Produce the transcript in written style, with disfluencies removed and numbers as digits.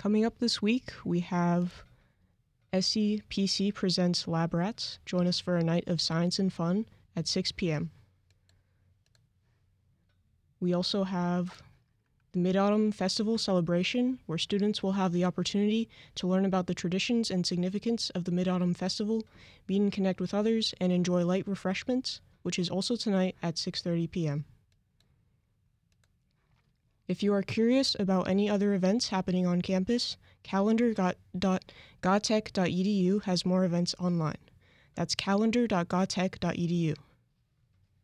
Coming up this week, we have SCPC presents Lab Rats. Join us for a night of science and fun at 6 p.m. We also have the Mid-Autumn Festival celebration, where students will have the opportunity to learn about the traditions and significance of the Mid-Autumn Festival, meet and connect with others, and enjoy light refreshments, which is also tonight at 6:30 p.m. If you are curious about any other events happening on campus, calendar.gautech.edu has more events online. That's calendar.gautech.edu.